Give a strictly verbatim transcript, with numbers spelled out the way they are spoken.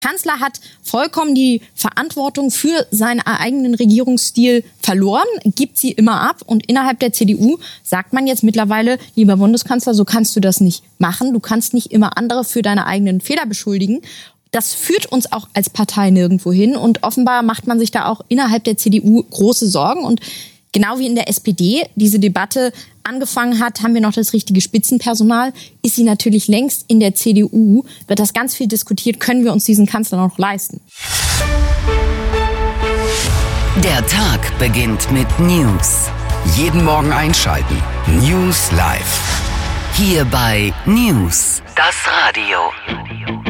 Kanzler hat vollkommen die Verantwortung für seinen eigenen Regierungsstil verloren, gibt sie immer ab. Und innerhalb der C D U sagt man jetzt mittlerweile, lieber Bundeskanzler, so kannst du das nicht machen. Du kannst nicht immer andere für deine eigenen Fehler beschuldigen. Das führt uns auch als Partei nirgendwo hin. Und offenbar macht man sich da auch innerhalb der C D U große Sorgen. Und genau wie in der S P D diese Debatte angefangen hat, haben wir noch das richtige Spitzenpersonal, ist sie natürlich längst in der C D U, wird das ganz viel diskutiert, können wir uns diesen Kanzler noch leisten. Der Tag beginnt mit News. Jeden Morgen einschalten. News live. Hier bei News, das Radio.